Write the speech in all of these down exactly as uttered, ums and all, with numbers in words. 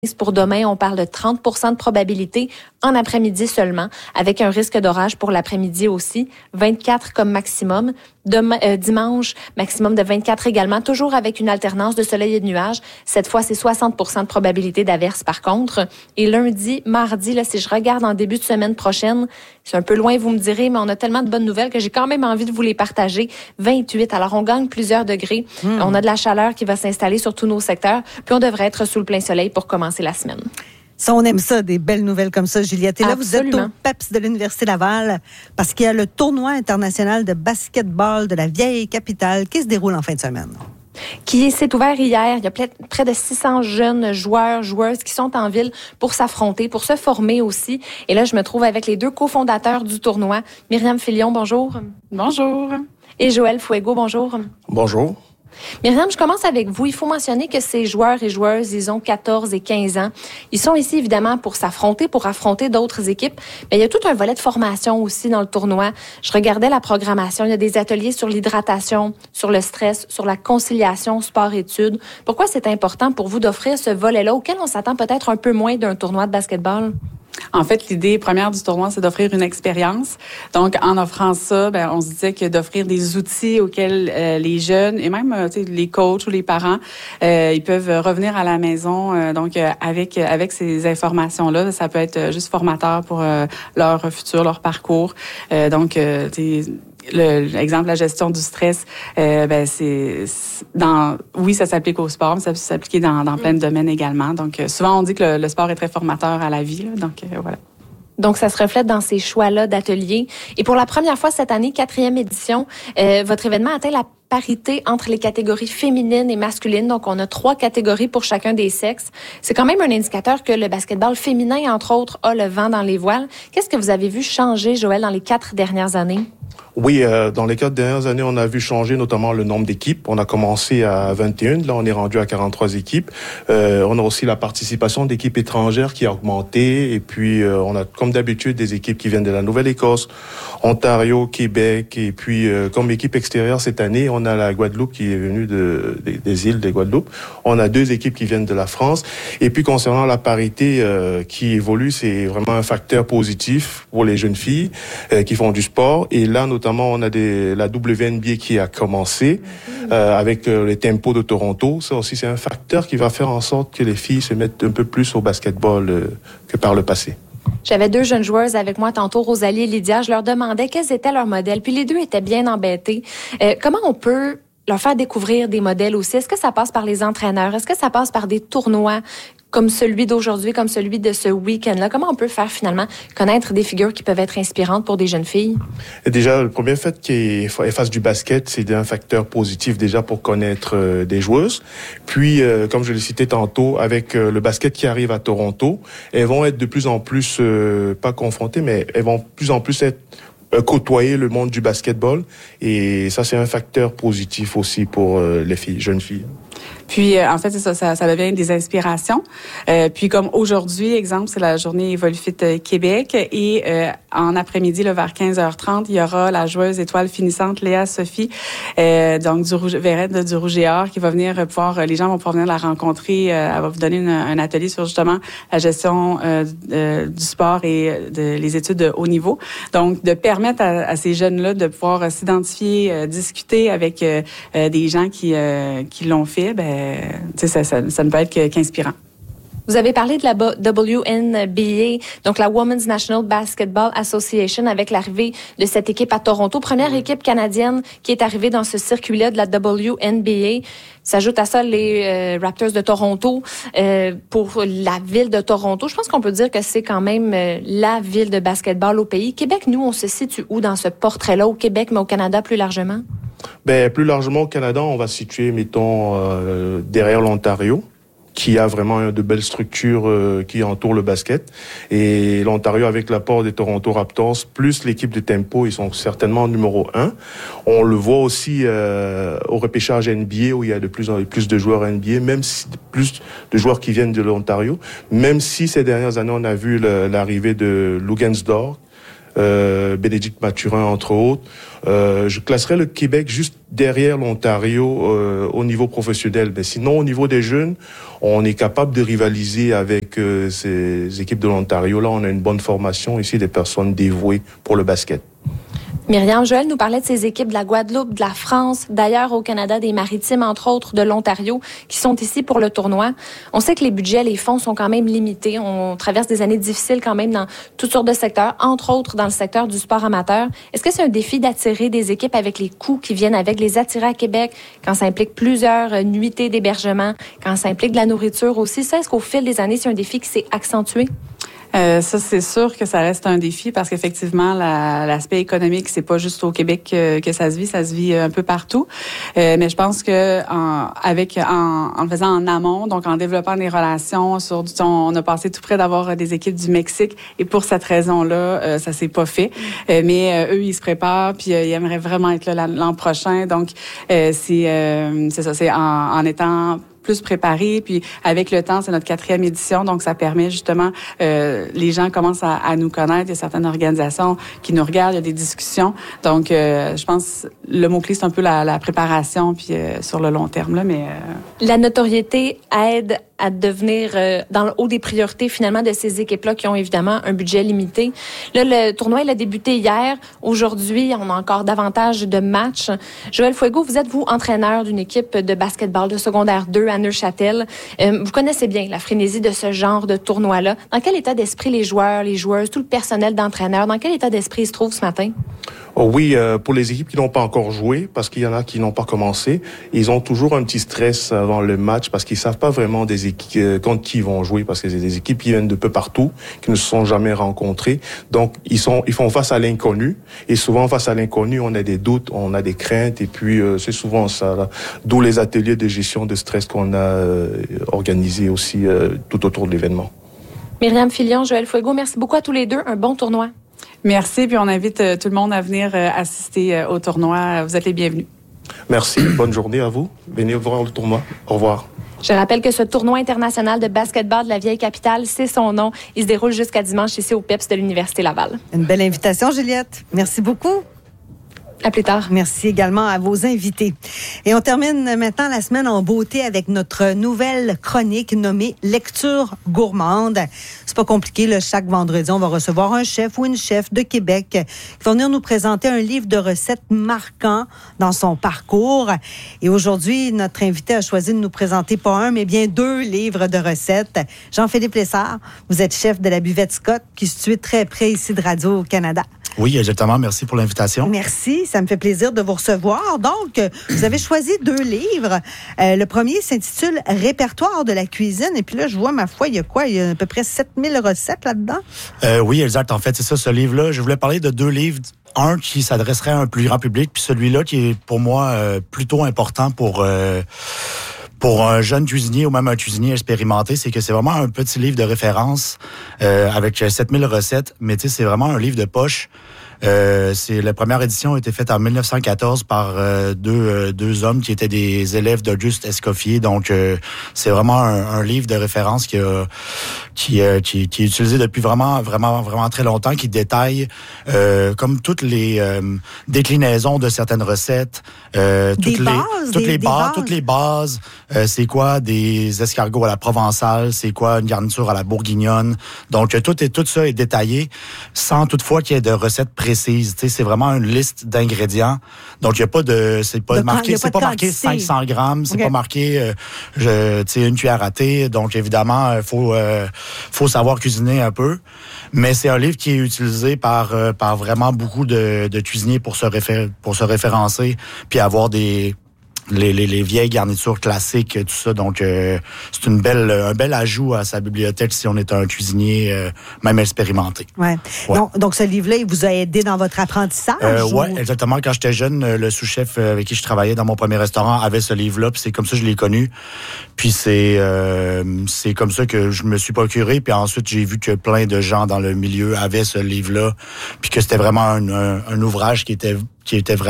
Pour demain, on parle de trente pour cent de probabilité en après-midi seulement, avec un risque d'orage pour l'après-midi aussi, vingt-quatre comme maximum. Demain, euh, dimanche, maximum de vingt-quatre également, toujours avec une alternance de soleil et de nuages. Cette fois, c'est soixante pour cent de probabilité d'averse par contre. Et lundi, mardi, là, si je regarde en début de semaine prochaine, c'est un peu loin, vous me direz, mais on a tellement de bonnes nouvelles que j'ai quand même envie de vous les partager. vingt-huit, alors on gagne plusieurs degrés. Mmh. On a de la chaleur qui va s'installer sur tous nos secteurs, puis on devrait être sous le plein soleil pour commencer la semaine. Ça, on aime ça, des belles nouvelles comme ça, Juliette. Et là, Absolument. Vous êtes au P E P S de l'Université Laval parce qu'il y a le tournoi international de basketball de la vieille capitale qui se déroule en fin de semaine. Qui s'est ouvert hier. Il y a près de six cents jeunes joueurs, joueuses qui sont en ville pour s'affronter, pour se former aussi. Et là, je me trouve avec les deux cofondateurs du tournoi. Myriam Filion, bonjour. Bonjour. Et Joël Fuego, bonjour. Bonjour. Myriam, je commence avec vous. Il faut mentionner que ces joueurs et joueuses, ils ont quatorze et quinze ans. Ils sont ici, évidemment, pour s'affronter, pour affronter d'autres équipes. Mais il y a tout un volet de formation aussi dans le tournoi. Je regardais la programmation. Il y a des ateliers sur l'hydratation, sur le stress, sur la conciliation sport-études. Pourquoi c'est important pour vous d'offrir ce volet-là auquel on s'attend peut-être un peu moins d'un tournoi de basketball? En fait, l'idée première du tournoi, c'est d'offrir une expérience. Donc, en offrant ça, ben, on se disait que d'offrir des outils auxquels euh, les jeunes et même euh, les coachs ou les parents, euh, ils peuvent revenir à la maison. Euh, donc, euh, avec avec ces informations-là, ça peut être juste formateur pour euh, leur futur, leur parcours. Euh, donc, euh, Le, l'exemple, la gestion du stress, euh, ben c'est, c'est dans, oui, ça s'applique au sport, mais ça peut s'appliquer dans, dans plein de domaines également. Donc, euh, souvent, on dit que le, le sport est très formateur à la vie, là, donc euh, voilà. Donc, ça se reflète dans ces choix-là d'ateliers. Et pour la première fois cette année, quatrième édition, euh, votre événement atteint la parité entre les catégories féminines et masculines. Donc, on a trois catégories pour chacun des sexes. C'est quand même un indicateur que le basketball féminin, entre autres, a le vent dans les voiles. Qu'est-ce que vous avez vu changer, Joël, dans les quatre dernières années? Oui, euh, dans les quatre dernières années, on a vu changer notamment le nombre d'équipes. On a commencé à vingt et un, là on est rendu à quarante-trois équipes. Euh, on a aussi la participation d'équipes étrangères qui a augmenté. Et puis, euh, on a comme d'habitude des équipes qui viennent de la Nouvelle-Écosse, Ontario, Québec. Et puis, euh, comme équipe extérieure cette année, on a la Guadeloupe qui est venue de, des, des îles de Guadeloupe. On a deux équipes qui viennent de la France. Et puis, concernant la parité euh, qui évolue, c'est vraiment un facteur positif pour les jeunes filles euh, qui font du sport. Et là, notamment, on a des, la W N B A qui a commencé euh, avec euh, les Tempos de Toronto. Ça aussi, c'est un facteur qui va faire en sorte que les filles se mettent un peu plus au basketball euh, que par le passé. J'avais deux jeunes joueuses avec moi tantôt, Rosalie et Lydia. Je leur demandais quels étaient leurs modèles. Puis les deux étaient bien embêtés. Euh, comment on peut leur faire découvrir des modèles aussi? Est-ce que ça passe par les entraîneurs? Est-ce que ça passe par des tournois comme celui d'aujourd'hui, comme celui de ce week-end-là? Comment on peut faire finalement connaître des figures qui peuvent être inspirantes pour des jeunes filles? Et déjà, le premier fait qu'elles fassent du basket, c'est un facteur positif déjà pour connaître euh, des joueuses. Puis, euh, comme je l'ai cité tantôt, avec euh, le basket qui arrive à Toronto, elles vont être de plus en plus, euh, pas confrontées, mais elles vont de plus en plus être euh, côtoyer le monde du basketball. Et ça, c'est un facteur positif aussi pour euh, les filles, jeunes filles. Puis, euh, en fait, c'est ça, ça, ça devient des inspirations. Euh, puis, comme aujourd'hui, exemple, c'est la journée Evolufit Québec. Et euh, en après-midi, là, vers quinze heures trente, il y aura la joueuse étoile finissante Léa Sophie, euh, donc du Rouge, Verrette de, du Rouge et Or, qui va venir pouvoir, les gens vont pouvoir venir la rencontrer. Euh, elle va vous donner une, un atelier sur justement la gestion euh, de, du sport et de, les études de haut niveau. Donc, de permettre à, à ces jeunes-là de pouvoir s'identifier, euh, discuter avec euh, des gens qui, euh, qui l'ont fait, ben, Ça, ça, ça ne peut être qu'inspirant. Vous avez parlé de la W N B A, donc la Women's National Basketball Association, avec l'arrivée de cette équipe à Toronto. Première équipe canadienne qui est arrivée dans ce circuit-là de la W N B A. S'ajoute à ça les euh, Raptors de Toronto euh, pour la ville de Toronto. Je pense qu'on peut dire que c'est quand même euh, la ville de basketball au pays. Québec, nous, on se situe où dans ce portrait-là, au Québec, mais au Canada plus largement? Ben, plus largement au Canada, on va se situer, mettons, euh, derrière l'Ontario, qui a vraiment de belles structures euh, qui entourent le basket. Et l'Ontario, avec l'apport des Toronto Raptors, plus l'équipe de Tempo, ils sont certainement numéro un. On le voit aussi euh, au repêchage N B A, où il y a de plus en plus de joueurs N B A, même si plus de joueurs qui viennent de l'Ontario, même si ces dernières années, on a vu le, l'arrivée de Lugansdorf, euh, Bénédicte Mathurin, entre autres. Euh, je classerais le Québec juste derrière l'Ontario euh, au niveau professionnel. Mais sinon, au niveau des jeunes, on est capable de rivaliser avec euh, ces équipes de l'Ontario. Là, on a une bonne formation ici, des personnes dévouées pour le basket. Myriam Joël nous parlait de ces équipes de la Guadeloupe, de la France, d'ailleurs au Canada, des Maritimes, entre autres, de l'Ontario, qui sont ici pour le tournoi. On sait que les budgets, les fonds sont quand même limités. On traverse des années difficiles quand même dans toutes sortes de secteurs, entre autres dans le secteur du sport amateur. Est-ce que c'est un défi d'attirer des équipes avec les coûts qui viennent avec, les attirer à Québec, quand ça implique plusieurs nuitées d'hébergement, quand ça implique de la nourriture aussi? Ça, est-ce qu'au fil des années, c'est un défi qui s'est accentué? Euh, ça, c'est sûr que ça reste un défi parce qu'effectivement, la, l'aspect économique, c'est pas juste au Québec que, que ça se vit, ça se vit un peu partout. Euh, mais je pense que en, avec en, en le faisant en amont, donc en développant des relations, sur du, on a passé tout près d'avoir des équipes du Mexique et pour cette raison-là, euh, ça s'est pas fait. Euh, mais euh, eux, ils se préparent puis euh, ils aimeraient vraiment être là l'an prochain. Donc euh, c'est euh, c'est ça, c'est en, en étant plus préparé, puis avec le temps, c'est notre quatrième édition, donc ça permet justement, euh, les gens commencent à, à nous connaître, il y a certaines organisations qui nous regardent, il y a des discussions, donc euh, je pense le mot-clé, c'est un peu la, la préparation, puis euh, sur le long terme, là, mais... Euh... La notoriété aide à devenir euh, dans le haut des priorités finalement de ces équipes-là qui ont évidemment un budget limité. Là, le tournoi, il a débuté hier. Aujourd'hui, on a encore davantage de matchs. Joël Fuego, vous êtes, vous, entraîneur d'une équipe de basketball de secondaire deux à Neuchâtel. Euh, vous connaissez bien la frénésie de ce genre de tournoi-là. Dans quel état d'esprit les joueurs, les joueuses, tout le personnel d'entraîneur, dans quel état d'esprit ils se trouvent ce matin? Oh oui, euh, pour les équipes qui n'ont pas encore joué, parce qu'il y en a qui n'ont pas commencé, ils ont toujours un petit stress avant le match parce qu'ils savent pas vraiment des équipes euh, contre qui ils vont jouer, parce que c'est des équipes qui viennent de peu partout, qui ne se sont jamais rencontrées. Donc ils sont, ils font face à l'inconnu, et souvent face à l'inconnu, on a des doutes, on a des craintes, et puis euh, c'est souvent ça. Là. D'où les ateliers de gestion de stress qu'on a euh, organisés aussi euh, tout autour de l'événement. Myriam Filion, Joël Fuego, merci beaucoup à tous les deux. Un bon tournoi. Merci, puis on invite euh, tout le monde à venir euh, assister euh, au tournoi. Vous êtes les bienvenus. Merci, bonne journée à vous. Venez voir le tournoi. Au revoir. Je rappelle que ce tournoi international de basketball de la vieille capitale, c'est son nom. Il se déroule jusqu'à dimanche ici au P E P S de l'Université Laval. Une belle invitation, Juliette. Merci beaucoup. À plus tard. Merci également à vos invités. Et on termine maintenant la semaine en beauté avec notre nouvelle chronique nommée Lecture gourmande. C'est pas compliqué, là, chaque vendredi, on va recevoir un chef ou une chef de Québec qui va venir nous présenter un livre de recettes marquant dans son parcours. Et aujourd'hui, notre invité a choisi de nous présenter pas un, mais bien deux livres de recettes. Jean-Philippe Lessard, vous êtes chef de la buvette Scott, qui se situe très près ici de Radio-Canada. Oui, exactement. Merci pour l'invitation. Merci, ça me fait plaisir de vous recevoir. Donc, vous avez choisi deux livres. Euh, le premier s'intitule « Répertoire de la cuisine ». Et puis là, je vois, ma foi, il y a quoi? Il y a à peu près sept mille recettes là-dedans? Euh, oui, exact. En fait, c'est ça, ce livre-là. Je voulais parler de deux livres. Un qui s'adresserait à un plus grand public, puis celui-là qui est pour moi euh, plutôt important pour... Euh, Pour un jeune cuisinier ou même un cuisinier expérimenté, c'est que c'est vraiment un petit livre de référence euh, avec sept mille recettes, mais tu sais, c'est vraiment un livre de poche. Euh, c'est la première édition a été faite en mille neuf cent quatorze par euh, deux euh, deux hommes qui étaient des élèves d'Auguste Escoffier. Donc euh, c'est vraiment un, un livre de référence qui a, qui, euh, qui qui est utilisé depuis vraiment vraiment vraiment très longtemps, qui détaille euh, comme toutes les euh, déclinaisons de certaines recettes, euh, toutes des les bases, toutes des, les des bases, bases. toutes les bases. Euh, c'est quoi des escargots à la provençale, c'est quoi une garniture à la bourguignonne. Donc tout est tout ça est détaillé sans toutefois qu'il y ait de recettes précises. C'est vraiment une liste d'ingrédients. Donc, il n'y a pas de... C'est pas de marqué, c'est pas marqué cinq cents grammes, c'est okay. pas marqué euh, je, tu sais, une cuillère à thé. Donc, évidemment, il faut, euh, faut savoir cuisiner un peu. Mais c'est un livre qui est utilisé par, euh, par vraiment beaucoup de, de cuisiniers pour se, réfé- pour se référencer puis avoir des... Les, les, les vieilles garnitures classiques, tout ça. Donc, euh, c'est une belle, un bel ajout à sa bibliothèque si on est un cuisinier, euh, même expérimenté. Ouais. ouais. Donc, donc, ce livre-là, il vous a aidé dans votre apprentissage? Euh, ou... Oui, exactement. Quand j'étais jeune, le sous-chef avec qui je travaillais dans mon premier restaurant avait ce livre-là, puis c'est comme ça que je l'ai connu. Puis c'est, euh, c'est comme ça que je me suis procuré. Puis ensuite, j'ai vu que plein de gens dans le milieu avaient ce livre-là, puis que c'était vraiment un, un, un ouvrage qui était, qui était vraiment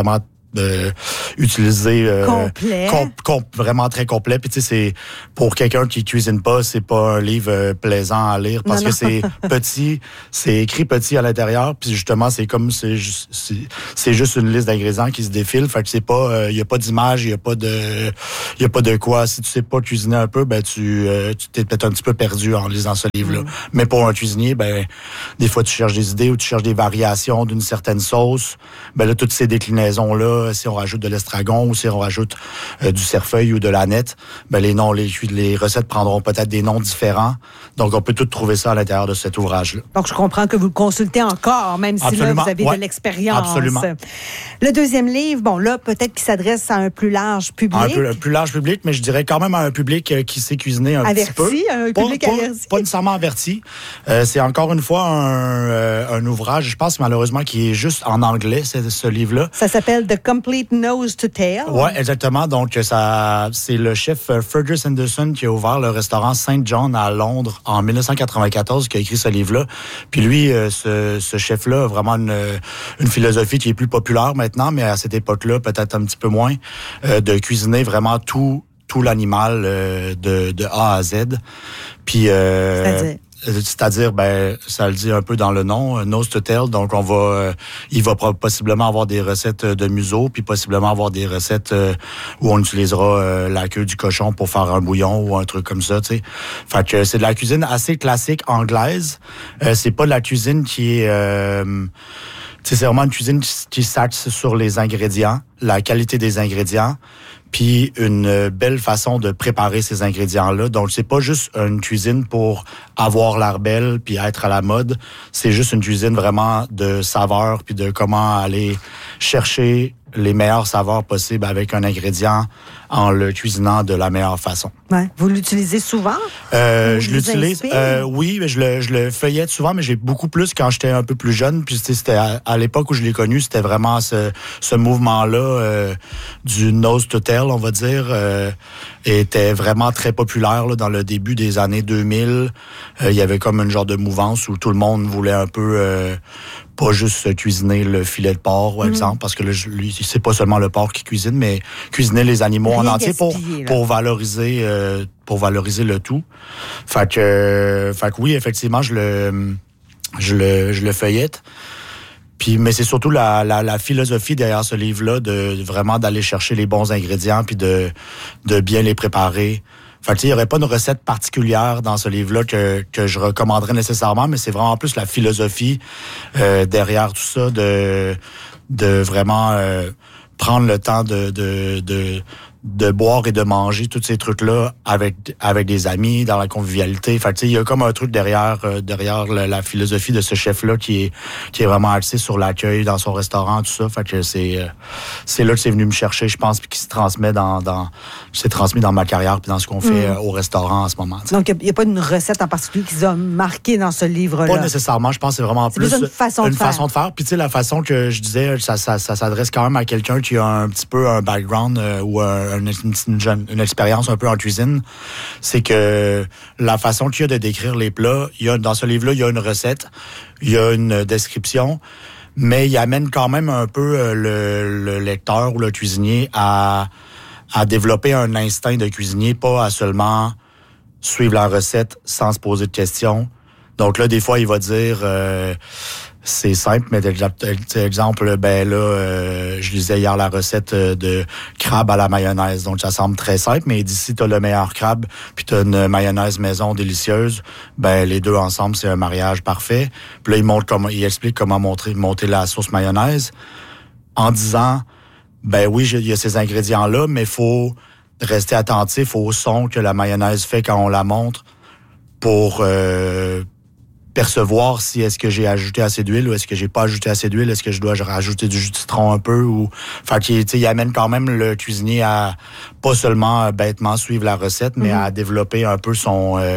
euh, utilisé euh, complet, com, com, vraiment très complet. Puis tu sais, c'est pour quelqu'un qui cuisine pas, c'est pas un livre euh, plaisant à lire parce non, que non. c'est petit, c'est écrit petit à l'intérieur. Puis justement, c'est comme c'est c'est, c'est juste une liste d'ingrédients qui se défile. Fait que c'est pas, il euh, y a pas d'image, il y a pas de, il y a pas de quoi. Si tu sais pas cuisiner un peu, ben tu, euh, tu t'es peut-être un petit peu perdu en lisant ce livre-là. Mm. Mais pour un cuisinier, ben des fois tu cherches des idées ou tu cherches des variations d'une certaine sauce. Ben là, toutes ces déclinaisons-là, si on rajoute de l'estragon ou si on rajoute euh, du cerfeuil ou de l'aneth, ben les noms, les, les recettes prendront peut-être des noms différents. Donc, on peut tout trouver ça à l'intérieur de cet ouvrage-là. Donc, je comprends que vous le consultez encore, même si absolument, là, vous avez ouais, de l'expérience. Absolument. Le deuxième livre, bon, là, peut-être qu'il s'adresse à un plus large public. Un, peu, un plus large public, mais je dirais quand même à un public euh, qui sait cuisiner un averti, petit peu. Un pas, public pas, averti. Pas nécessairement averti. Euh, c'est encore une fois un, euh, un ouvrage, je pense malheureusement, qui est juste en anglais, c'est, ce livre-là. Ça s'appelle The Complete Nose to Tail. Oui, exactement. Donc, ça, c'est le chef Fergus Henderson qui a ouvert le restaurant Saint John à Londres en dix-neuf cent quatre-vingt-quatorze qui a écrit ce livre-là. Puis lui, euh, ce, ce chef-là a vraiment une, une philosophie qui est plus populaire maintenant, mais à cette époque-là, peut-être un petit peu moins, euh, de cuisiner vraiment tout, tout l'animal euh, de, de A à Z. Puis, euh, C'est-à-dire? C'est-à-dire, ben, ça le dit un peu dans le nom, nose to tail. Donc, on va, euh, il va possiblement avoir des recettes de museau, puis possiblement avoir des recettes euh, où on utilisera euh, la queue du cochon pour faire un bouillon ou un truc comme ça, tu sais. Fait que c'est de la cuisine assez classique anglaise. Euh, c'est pas de la cuisine qui est, euh, tu sais, c'est vraiment une cuisine qui s'axe sur les ingrédients, la qualité des ingrédients, puis une belle façon de préparer ces ingrédients-là. Donc, c'est pas juste une cuisine pour avoir l'air belle puis être à la mode. C'est juste une cuisine vraiment de saveurs puis de comment aller chercher les meilleures saveurs possibles avec un ingrédient en le cuisinant de la meilleure façon. Ouais. Vous l'utilisez souvent? Euh, je l'utilise. Euh, oui, mais je le, je le feuillette souvent, mais j'ai beaucoup plus quand j'étais un peu plus jeune. Puis c'était à, à l'époque où je l'ai connu, c'était vraiment ce, ce mouvement-là euh, du nose to tail, on va dire, euh, était vraiment très populaire là, dans le début des années deux mille. Euh, il y avait comme une genre de mouvance où tout le monde voulait un peu euh, pas juste cuisiner le filet de porc, par mmh. exemple, parce que là, lui, c'est pas seulement le porc qui cuisine, mais cuisiner les animaux Rien en entier pour, pour valoriser euh, pour valoriser le tout. Fait que, euh, fait que oui, effectivement, je le je le je le feuillette. Puis, mais c'est surtout la, la, la philosophie derrière ce livre-là, de, de vraiment d'aller chercher les bons ingrédients puis de de bien les préparer. Fait que, il n'y aurait pas une recette particulière dans ce livre-là que, que je recommanderais nécessairement, mais c'est vraiment plus la philosophie euh, derrière tout ça, de, de vraiment euh, prendre le temps de, de, de, de boire et de manger tous ces trucs-là avec avec des amis, dans la convivialité. Fait que, il y a comme un truc derrière euh, derrière la, la philosophie de ce chef-là qui est qui est vraiment axé sur l'accueil dans son restaurant, tout ça. Fait que c'est euh, c'est là que c'est venu me chercher, je pense, puis qui se transmet dans dans s'est transmis dans ma carrière puis dans ce qu'on fait mmh. euh, au restaurant en ce moment. T'sais. Donc il n'y a, a pas une recette en particulier qui vous a marqué dans ce livre-là. Pas nécessairement, je pense que c'est vraiment c'est plus une façon une de faire. façon de faire. Puis tu sais la façon que je disais, ça, ça ça s'adresse quand même à quelqu'un qui a un petit peu un background euh, ou un, une, une, une, une expérience un peu en cuisine. C'est que la façon qu'il y a de décrire les plats, il y a dans ce livre-là, il y a une recette, il y a une description, mais il amène quand même un peu le, le lecteur ou le cuisinier à à développer un instinct de cuisinier, pas à seulement suivre la recette sans se poser de questions. Donc là, des fois, il va dire euh, c'est simple, mais exemple, ben là, euh, je lisais hier la recette de crabe à la mayonnaise. Donc ça semble très simple, mais il dit si t'as le meilleur crabe puis t'as une mayonnaise maison délicieuse, ben les deux ensemble, c'est un mariage parfait. Puis là, il montre comment, il explique comment monter, monter la sauce mayonnaise en disant ben oui, il y a ces ingrédients-là, mais il faut rester attentif au son que la mayonnaise fait quand on la montre pour euh, percevoir si est-ce que j'ai ajouté assez d'huile ou est-ce que j'ai pas ajouté assez d'huile, est-ce que je dois rajouter du jus de citron un peu ou fait qu'il il amène quand même le cuisinier à pas seulement euh, bêtement suivre la recette, mais mmh. à développer un peu son euh,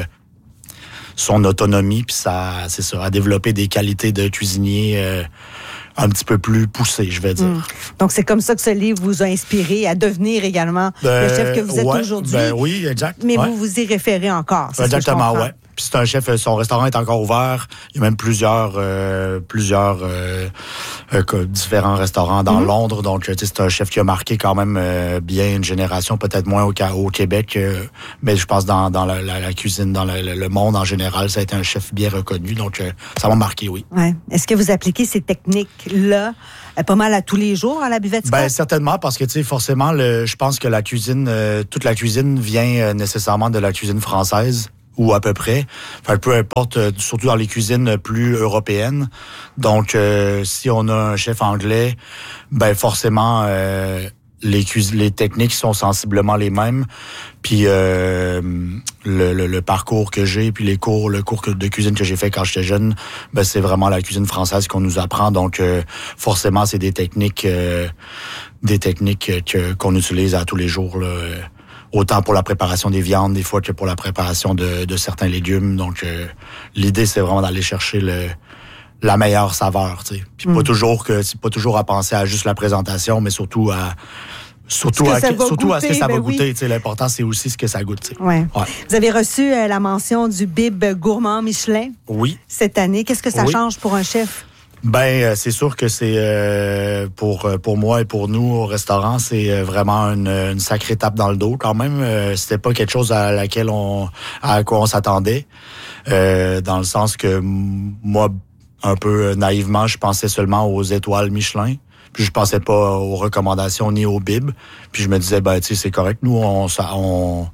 son autonomie puis ça c'est ça, à développer des qualités de cuisinier euh, un petit peu plus poussé, je vais dire. Mmh. Donc, c'est comme ça que ce livre vous a inspiré à devenir également ben, le chef que vous êtes ouais, aujourd'hui. Ben oui, exact. Mais ouais. vous vous y référez encore. Exactement, ouais. Puis c'est un chef, son restaurant est encore ouvert. Il y a même plusieurs euh, plusieurs euh, euh, différents restaurants dans mm-hmm. Londres. Donc, c'est un chef qui a marqué quand même euh, bien une génération, peut-être moins au, au Québec, euh, mais je pense dans, dans la, la, la cuisine, dans le, le monde en général, ça a été un chef bien reconnu. Donc, euh, ça m'a marqué, oui. Ouais. Est-ce que vous appliquez ces techniques-là pas mal à tous les jours à la Buvette Scott? Ben certainement, parce que tu sais, forcément, le, je pense que la cuisine, euh, toute la cuisine vient euh, nécessairement de la cuisine française. Ou à peu près. Enfin, peu importe, euh, surtout dans les cuisines plus européennes. Donc, euh, si on a un chef anglais, ben forcément, euh, les, cuis- les techniques sont sensiblement les mêmes. Puis euh, le, le, le parcours que j'ai, puis les cours, le cours de cuisine que j'ai fait quand j'étais jeune, ben c'est vraiment la cuisine française qu'on nous apprend. Donc, euh, forcément, c'est des techniques, euh, des techniques que qu'on utilise à tous les jours, là. Autant pour la préparation des viandes, des fois, que pour la préparation de, de certains légumes. Donc, euh, l'idée, c'est vraiment d'aller chercher le, la meilleure saveur, tu sais. Puis mm. pas toujours que, c'est pas toujours à penser à juste la présentation, mais surtout à, surtout à, surtout goûter, à ce que ça ben va goûter, oui. Tu sais. L'important, c'est aussi ce que ça goûte, tu sais. Ouais. Ouais. Vous avez reçu euh, la mention du Bib gourmand Michelin. Oui. Cette année. Qu'est-ce que ça oui. change pour un chef? Ben, c'est sûr que c'est euh, pour pour moi et pour nous au restaurant, c'est vraiment une, une sacrée tape dans le dos quand même. Euh, c'était pas quelque chose à laquelle on à quoi on s'attendait, euh, dans le sens que moi, un peu naïvement, je pensais seulement aux étoiles Michelin. Puis je pensais pas aux recommandations ni au bib. Puis je me disais, ben tu sais, c'est correct. Nous, on ça on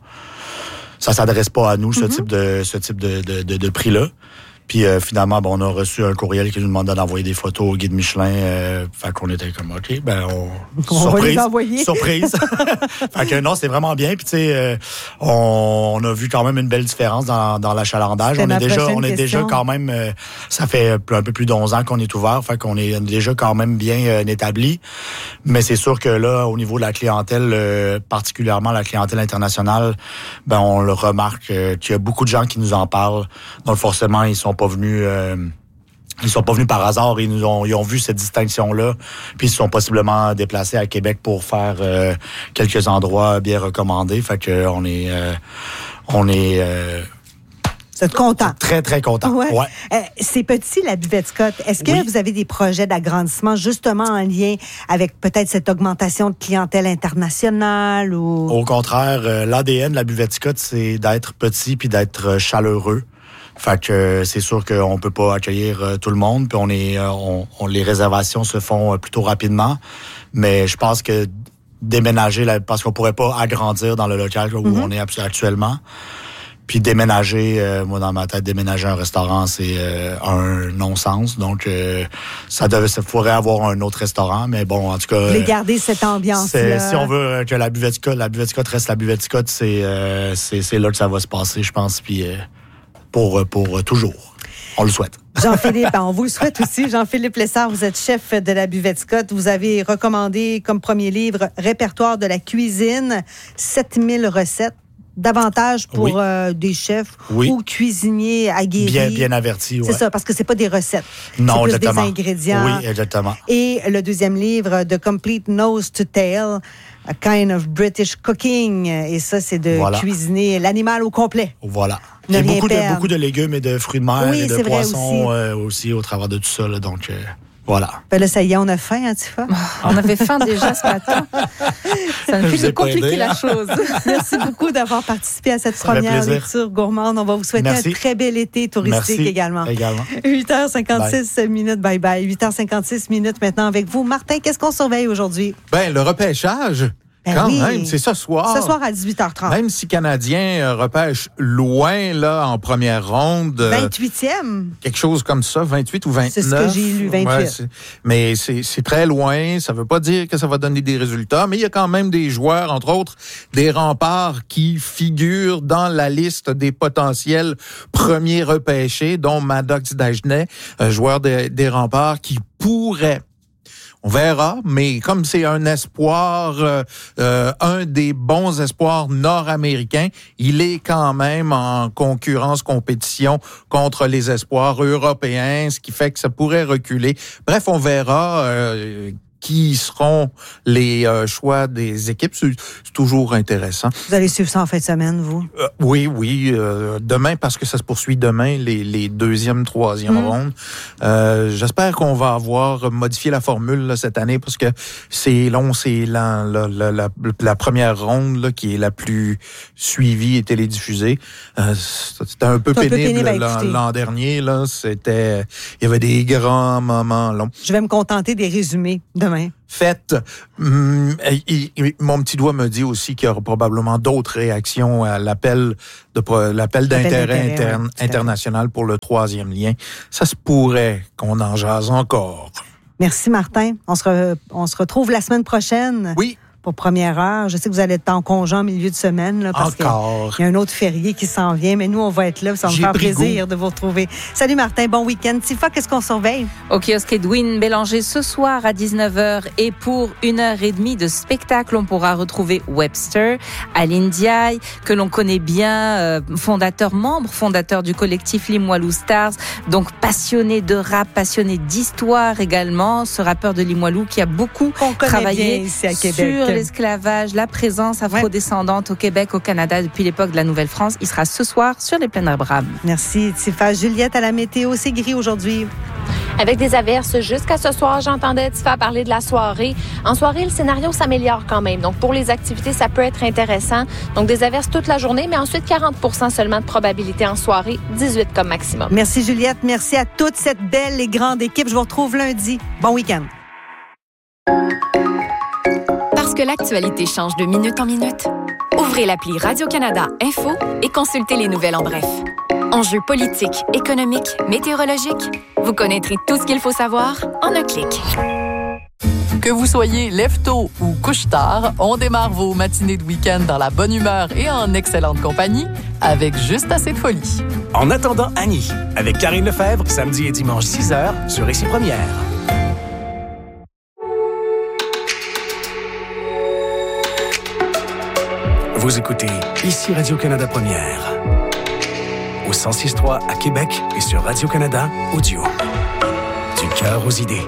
ça s'adresse pas à nous ce mm-hmm. type de ce type de de, de, de prix là. Puis euh, finalement, bon, on a reçu un courriel qui nous demandait d'envoyer des photos au guide Michelin. Euh, fait qu'on était comme, OK, ben on... on surprise, va les envoyer. Surprise. Fait que non, c'est vraiment bien. Puis tu sais, euh, on, on a vu quand même une belle différence dans, dans l'achalandage. On est déjà, on est déjà quand même, euh, ça fait un peu plus d'onze ans qu'on est ouvert. Fait qu'on est déjà quand même bien euh, établi. Mais c'est sûr que là, au niveau de la clientèle, euh, particulièrement la clientèle internationale, ben on le remarque euh, qu'il y a beaucoup de gens qui nous en parlent. Donc forcément, ils sont pas venus euh, ils sont pas venus par hasard, ils nous ont ils ont vu cette distinction là, puis ils se sont possiblement déplacés à Québec pour faire euh, quelques endroits bien recommandés. Fait que on est euh, on est euh, Vous êtes content. Très, très content. Ouais. Ouais. Euh, c'est petit, la Buvette Scott. Est-ce que oui. vous avez des projets d'agrandissement justement en lien avec peut-être cette augmentation de clientèle internationale ou... Au contraire, euh, l'A D N de la Buvette Scott, c'est d'être petit puis d'être chaleureux. Fait que euh, c'est sûr qu'on peut pas accueillir euh, tout le monde, puis on est, euh, on, on, les réservations se font euh, plutôt rapidement. Mais je pense que déménager, là, parce qu'on pourrait pas agrandir dans le local où mm-hmm. on est actuellement. Puis déménager, euh, moi dans ma tête, déménager un restaurant, c'est euh, un non-sens. Donc euh, ça devait, ça pourrait avoir un autre restaurant, mais bon, en tout cas. Vous voulez garder cette ambiance-là. Si on veut que la Buvette Scott, la Buvette Scott reste la Buvette Scott, c'est euh, c'est, c'est là que ça va se passer, je pense. Puis euh, pour pour toujours, on le souhaite. Jean-Philippe, on vous le souhaite aussi. Jean-Philippe Lessard, vous êtes chef de la Buvette Scott. Vous avez recommandé comme premier livre Répertoire de la cuisine, sept mille recettes. Davantage pour oui. euh, des chefs oui. ou cuisiniers aguerris. Bien, bien avertis, ouais. C'est ça, parce que c'est pas des recettes. Non, c'est plus exactement. des ingrédients. Oui, exactement. Et le deuxième livre, The Complete Nose to Tail, A Kind of British Cooking. Et ça, c'est de voilà. cuisiner l'animal au complet. Voilà. Il y a beaucoup de, beaucoup de légumes et de fruits de mer oui, et de poissons aussi. Euh, aussi au travers de tout ça. Là, donc, euh, voilà. Ben là, ça y est, on a faim, hein, Tifa? On avait faim déjà ce matin. Ça me fait compliquer la chose. Merci beaucoup d'avoir participé à cette ça première lecture gourmande. On va vous souhaiter Merci. un très bel été touristique Merci. également. également. huit heures cinquante-six bye. minutes. Bye bye. huit heures cinquante-six minutes maintenant avec vous. Martin, qu'est-ce qu'on surveille aujourd'hui? Ben, le repêchage. Ben Quand oui. même, c'est ce soir. Ce soir à dix-huit heures trente. Même si Canadien euh, repêche loin, là, en première ronde. Euh, vingt-huitième. Quelque chose comme ça, vingt-huit ou vingt-neuf. C'est ce que j'ai lu, vingt-huit. Ouais, c'est, mais c'est, c'est très loin. Ça veut pas dire que ça va donner des résultats, mais il y a quand même des joueurs, entre autres, des Remparts qui figurent dans la liste des potentiels premiers repêchés, dont Maddox Dagenet, euh, joueur de, des Remparts, qui pourrait... On verra, mais comme c'est un espoir, euh, euh, un des bons espoirs nord-américains, il est quand même en concurrence, compétition contre les espoirs européens, ce qui fait que ça pourrait reculer. Bref, on verra. Euh, qui seront les euh, choix des équipes. C'est, c'est toujours intéressant. Vous allez suivre ça en fin de semaine, vous? Euh, oui, oui. Euh, demain, parce que ça se poursuit demain, les, les deuxième, troisième mmh. rondes. Euh, j'espère qu'on va avoir modifié la formule là, cette année parce que c'est long, c'est la, la, la, la, la première ronde là, qui est la plus suivie et télédiffusée. Euh, c'était un peu c'est pénible, un peu pénible l'an, l'an dernier. Là, c'était, il y avait des grands moments longs. Je vais me contenter des résumés demain. Faites. Hum, et, et, mon petit doigt me dit aussi qu'il y aura probablement d'autres réactions à l'appel de l'appel d'intérêt, l'appel d'intérêt interne, ouais, international pour le troisième lien. Ça se pourrait qu'on en jase encore. Merci Martin. On se, re, on se retrouve la semaine prochaine. Oui. Pour première heure. Je sais que vous allez être en congé en milieu de semaine. Là, parce Encore. qu'il y a un autre férié qui s'en vient, mais nous, on va être là. Ça va me faire plaisir goût. de vous retrouver. Salut Martin, bon week-end. Tifa, qu'est-ce qu'on surveille? Au kiosque Edwin Bélanger ce soir à dix-neuf heures et pour une heure et demie de spectacle, on pourra retrouver Webster, Aline Diaye, que l'on connaît bien, euh, fondateur, membre fondateur du collectif Limoilou Stars, donc passionné de rap, passionné d'histoire également. Ce rappeur de Limoilou qui a beaucoup travaillé ici à Québec. Sur l'esclavage, la présence afrodescendante ouais. au Québec, au Canada depuis l'époque de la Nouvelle-France. Il sera ce soir sur les plaines d'Abraham. Merci, Tifa. Juliette, à la météo, c'est gris aujourd'hui. Avec des averses jusqu'à ce soir, j'entendais Tifa parler de la soirée. En soirée, le scénario s'améliore quand même. Donc, pour les activités, ça peut être intéressant. Donc, des averses toute la journée, mais ensuite quarante pour cent seulement de probabilité en soirée, dix-huit comme maximum. Merci, Juliette. Merci à toute cette belle et grande équipe. Je vous retrouve lundi. Bon week-end. Parce que l'actualité change de minute en minute, ouvrez l'appli Radio-Canada Info et consultez les nouvelles en bref. Enjeux politiques, économiques, météorologiques, vous connaîtrez tout ce qu'il faut savoir en un clic. Que vous soyez lève-tôt ou couche-tard, on démarre vos matinées de week-end dans la bonne humeur et en excellente compagnie avec juste assez de folie. En attendant Annie, avec Karine Lefebvre, samedi et dimanche six heures sur Ici Première. Vous écoutez Ici Radio-Canada Première. Au cent six point trois à Québec et sur Radio-Canada Audio. Du cœur aux idées.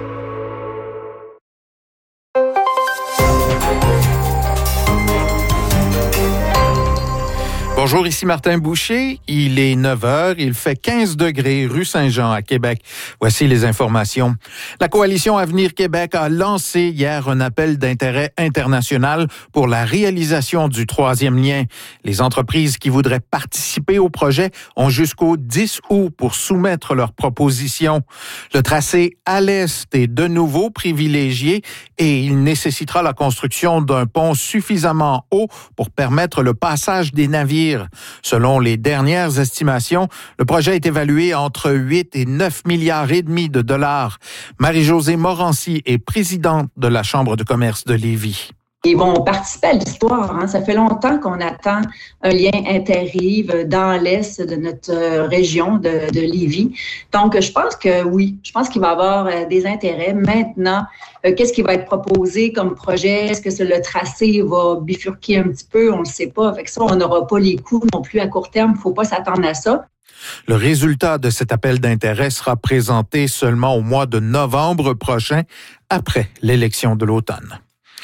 Bonjour, ici Martin Boucher. Il est neuf heures. Il fait quinze degrés rue Saint-Jean à Québec. Voici les informations. La Coalition Avenir Québec a lancé hier un appel d'intérêt international pour la réalisation du troisième lien. Les entreprises qui voudraient participer au projet ont jusqu'au dix août pour soumettre leurs propositions. Le tracé à l'est est de nouveau privilégié et il nécessitera la construction d'un pont suffisamment haut pour permettre le passage des navires. Selon les dernières estimations, le projet est évalué entre huit et neuf milliards et demi de dollars. Marie-Josée Morancy est présidente de la Chambre de commerce de Lévis. Ils vont participer à l'histoire. Hein. Ça fait longtemps qu'on attend un lien interrive dans l'est de notre région de, de Lévis. Donc, je pense que oui, je pense qu'il va y avoir euh, des intérêts. Maintenant, euh, qu'est-ce qui va être proposé comme projet? Est-ce que le tracé va bifurquer un petit peu? On ne le sait pas. Avec ça, on n'aura pas les coûts non plus à court terme. Il ne faut pas s'attendre à ça. Le résultat de cet appel d'intérêt sera présenté seulement au mois de novembre prochain, après l'élection de l'automne.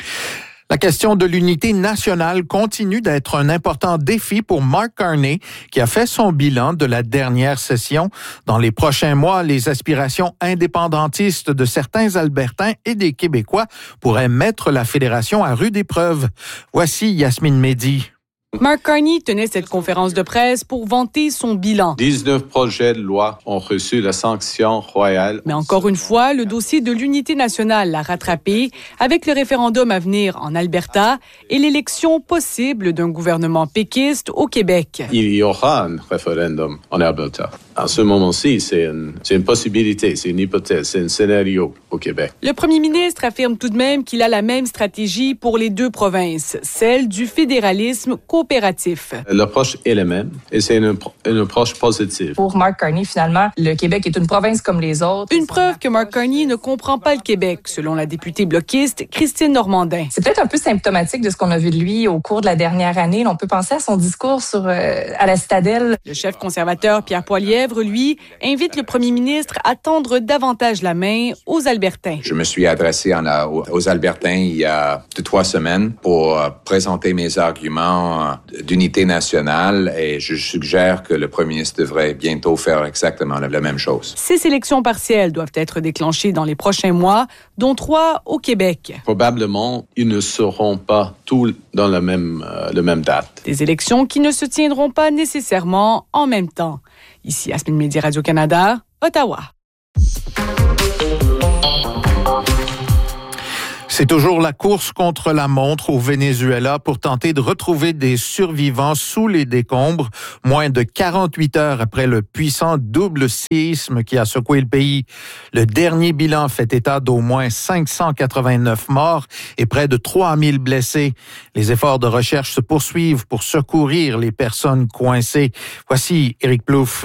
La question de l'unité nationale continue d'être un important défi pour Mark Carney, qui a fait son bilan de la dernière session. Dans les prochains mois, les aspirations indépendantistes de certains Albertains et des Québécois pourraient mettre la fédération à rude épreuve. Voici Yasmine Mehdi. Mark Carney tenait cette conférence de presse pour vanter son bilan. dix-neuf projets de loi ont reçu la sanction royale. Mais encore une fois, le dossier de l'unité nationale l'a rattrapé avec le référendum à venir en Alberta et l'élection possible d'un gouvernement péquiste au Québec. Il y aura un référendum en Alberta. En ce moment-ci, c'est une, c'est une possibilité, c'est une hypothèse, c'est un scénario au Québec. Le premier ministre affirme tout de même qu'il a la même stratégie pour les deux provinces, celle du fédéralisme qu'au coopératif. L'approche est la même et c'est une, une approche positive. Pour Mark Carney, finalement, le Québec est une province comme les autres. Une preuve que Mark Carney ne comprend pas le Québec, selon la députée bloquiste Christine Normandin. C'est peut-être un peu symptomatique de ce qu'on a vu de lui au cours de la dernière année. On peut penser à son discours sur, euh, à la Citadelle. Le chef conservateur Pierre Poilievre, lui, invite le premier ministre à tendre davantage la main aux Albertains. Je me suis adressé en, aux Albertains il y a deux, trois semaines pour euh, présenter mes arguments d'unité nationale et je suggère que le premier ministre devrait bientôt faire exactement la, la même chose. Ces élections partielles doivent être déclenchées dans les prochains mois, dont trois au Québec. Probablement, ils ne seront pas tous dans la même, euh, la même date. Des élections qui ne se tiendront pas nécessairement en même temps. Ici, Asmin Medi, Radio-Canada, Ottawa. C'est toujours la course contre la montre au Venezuela pour tenter de retrouver des survivants sous les décombres, moins de quarante-huit heures après le puissant double séisme qui a secoué le pays. Le dernier bilan fait état d'au moins cinq cent quatre-vingt-neuf morts et près de trois mille blessés. Les efforts de recherche se poursuivent pour secourir les personnes coincées. Voici Éric Plouffe.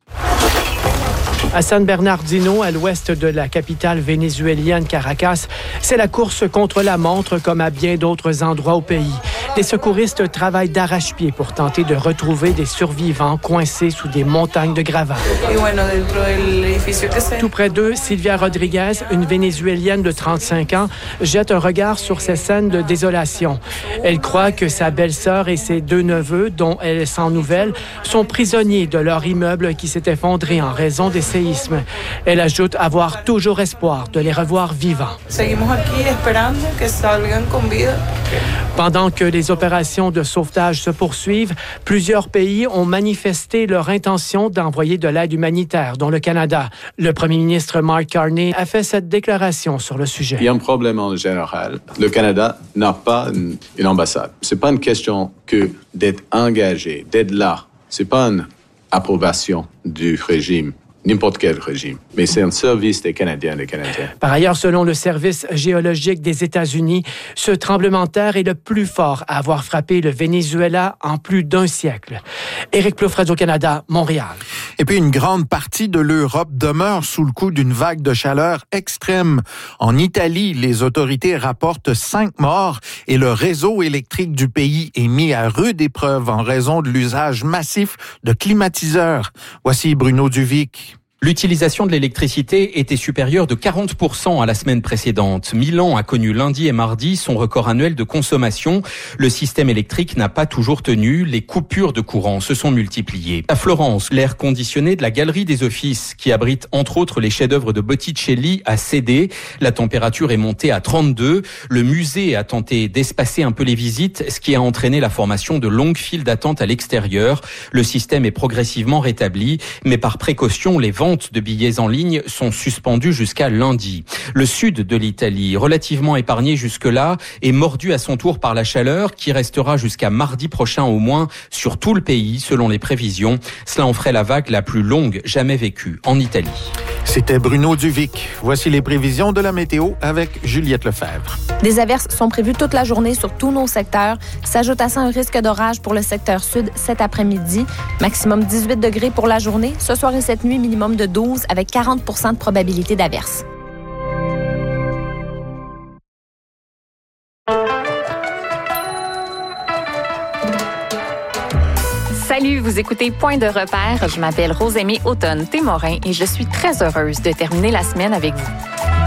À San Bernardino, à l'ouest de la capitale vénézuélienne Caracas, c'est la course contre la montre comme à bien d'autres endroits au pays. Les secouristes travaillent d'arrache-pied pour tenter de retrouver des survivants coincés sous des montagnes de gravats. Tout près d'eux, Silvia Rodriguez, une Vénézuélienne de trente-cinq ans, jette un regard sur ces scènes de désolation. Elle croit que sa belle-sœur et ses deux neveux, dont elle est sans nouvelles, sont prisonniers de leur immeuble qui s'est effondré en raison des séismes. Elle ajoute avoir toujours espoir de les revoir vivants. Pendant que les opérations de sauvetage se poursuivent, plusieurs pays ont manifesté leur intention d'envoyer de l'aide humanitaire, dont le Canada. Le premier ministre Mark Carney a fait cette déclaration sur le sujet. Il y a un problème en général. Le Canada n'a pas une, une ambassade. C'est pas une question que d'être engagé, d'être là. C'est pas une approbation du régime. N'importe quel régime. Mais c'est un service des Canadiens et des Canadiens. Par ailleurs, selon le Service géologique des États-Unis, ce tremblement de terre est le plus fort à avoir frappé le Venezuela en plus d'un siècle. Éric Plouffe, Radio-Canada, Montréal. Et puis, une grande partie de l'Europe demeure sous le coup d'une vague de chaleur extrême. En Italie, les autorités rapportent cinq morts et le réseau électrique du pays est mis à rude épreuve en raison de l'usage massif de climatiseurs. Voici Bruno Duvic. L'utilisation de l'électricité était supérieure de quarante pour cent à la semaine précédente. Milan a connu lundi et mardi son record annuel de consommation. Le système électrique n'a pas toujours tenu. Les coupures de courant se sont multipliées. À Florence, l'air conditionné de la Galerie des Offices, qui abrite entre autres les chefs-d'œuvre de Botticelli, a cédé. La température est montée à trente-deux. Le musée a tenté d'espacer un peu les visites, ce qui a entraîné la formation de longues files d'attente à l'extérieur. Le système est progressivement rétabli, mais par précaution, les ventes de billets en ligne sont suspendus jusqu'à lundi. Le sud de l'Italie, relativement épargné jusque-là, est mordu à son tour par la chaleur qui restera jusqu'à mardi prochain au moins sur tout le pays, selon les prévisions. Cela en ferait la vague la plus longue jamais vécue en Italie. C'était Bruno Duvic. Voici les prévisions de la météo avec Juliette Lefebvre. Des averses sont prévues toute la journée sur tous nos secteurs. S'ajoute à ça un risque d'orage pour le secteur sud cet après-midi. Maximum dix-huit degrés pour la journée. Ce soir et cette nuit, minimum de douze avec quarante pour cent de probabilité d'averse. Salut, vous écoutez Point de repère. Je m'appelle Rosemée Automne-Témorin et je suis très heureuse de terminer la semaine avec vous.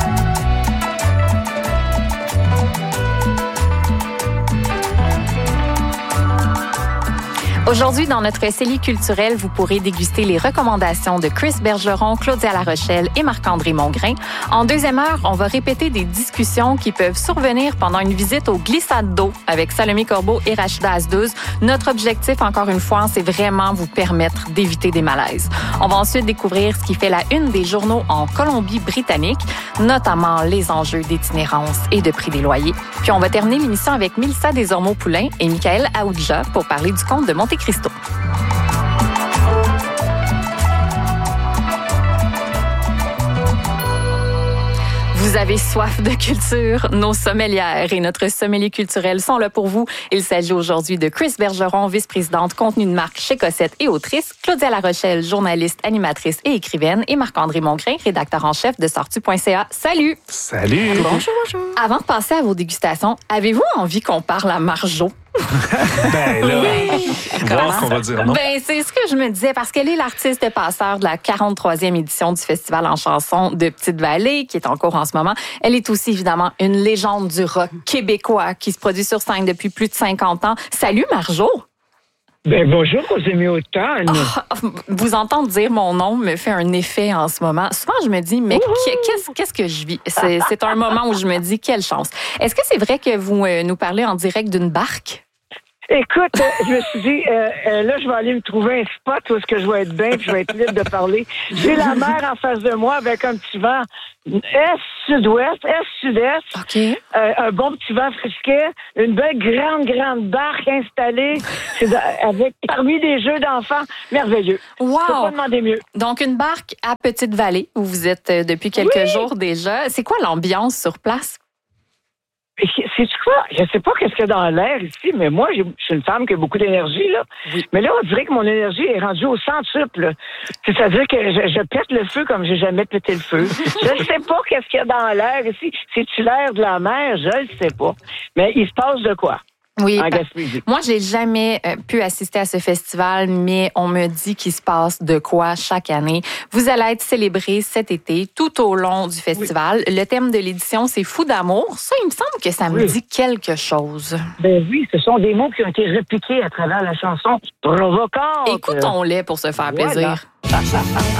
Aujourd'hui, dans notre C E L I culturel, vous pourrez déguster les recommandations de Chris Bergeron, Claudia Larochelle et Marc-André Mongrain. En deuxième heure, on va répéter des discussions qui peuvent survenir pendant une visite aux glissades d'eau avec Salomé Corbeau et Rachida Asdouz. Notre objectif, encore une fois, c'est vraiment vous permettre d'éviter des malaises. On va ensuite découvrir ce qui fait la une des journaux en Colombie-Britannique, notamment les enjeux d'itinérance et de prix des loyers. Puis on va terminer l'émission avec Mélissa Desormeaux-Poulain et Michael Aoudja pour parler du conte de Monte Cristo. Vous avez soif de culture, nos sommelières et notre sommelier culturel sont là pour vous. Il s'agit aujourd'hui de Chris Bergeron, vice-présidente contenu de marque chez Cossette et autrice, Claudia Larochelle, journaliste, animatrice et écrivaine, et Marc-André Mongrain, rédacteur en chef de sortu point c a. Salut! Salut! Bonjour, bonjour! Avant de passer à vos dégustations, avez-vous envie qu'on parle à Marjo? Ben là, oui. voir qu'on va dire non. Ben, c'est ce que je me disais, parce qu'elle est l'artiste passeur de la quarante-troisième édition du Festival en chanson de Petite-Vallée, qui est en cours en ce moment. Elle est aussi, évidemment, une légende du rock québécois qui se produit sur scène depuis plus de cinquante ans. Salut, Marjo! Ben, bonjour aux amis automne. Oh, vous entendre dire mon nom me fait un effet en ce moment. Souvent, je me dis, mais qu'est-ce, qu'est-ce que je vis? C'est, c'est un moment où je me dis, quelle chance. Est-ce que c'est vrai que vous euh, nous parlez en direct d'une barque? Écoute, euh, je me suis dit, euh, euh, là, je vais aller me trouver un spot où est-ce que je vais être bien puis je vais être libre de parler. J'ai la mer en face de moi avec un petit vent est-sud-ouest, est-sud-est. Okay. Euh, un bon petit vent frisquet, une belle grande, grande barque installée c'est de, avec parmi des jeux d'enfants merveilleux. Wow! Je peux pas demander mieux. Donc, une barque à Petite-Vallée, où vous êtes euh, depuis quelques oui. jours déjà. C'est quoi l'ambiance sur place? C'est quoi? Je sais pas qu'est-ce qu'il y a dans l'air ici, mais moi, je suis une femme qui a beaucoup d'énergie, là. Oui. Mais là, on dirait que mon énergie est rendue au centuple. C'est-à-dire que je, je pète le feu comme j'ai jamais pété le feu. Je ne sais pas qu'est-ce qu'il y a dans l'air ici. C'est-tu l'air de la mer? Je ne sais pas. Mais il se passe de quoi? Oui, moi, j'ai jamais euh, pu assister à ce festival, mais on me dit qu'il se passe de quoi chaque année. Vous allez être célébré cet été, tout au long du festival. Oui. Le thème de l'édition, c'est Fou d'amour. Ça, il me semble que ça me oui. dit quelque chose. Ben oui, ce sont des mots qui ont été répliqués à travers la chanson Provocante. Écoutons-les pour se faire plaisir. Voilà.